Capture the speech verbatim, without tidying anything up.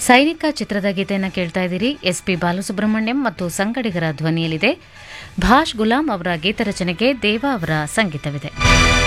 ಸೈನಿಕ ಚಿತ್ರದ ಗೀತೆಯನ್ನು ಕೇಳ್ತಾ ಇದ್ದೀರಿ. ಎಸ್ ಪಿ ಬಾಲಸುಬ್ರಹ್ಮಣ್ಯಂ ಮತ್ತು ಸಂಗಡಿಗರ ಧ್ವನಿಯಲ್ಲಿದೆ. ಭಾಷ್ ಗುಲಾಂ ಅವರ ಗೀತರಚನೆಗೆ ದೇವಾ ಅವರ ಸಂಗೀತವಿದೆ.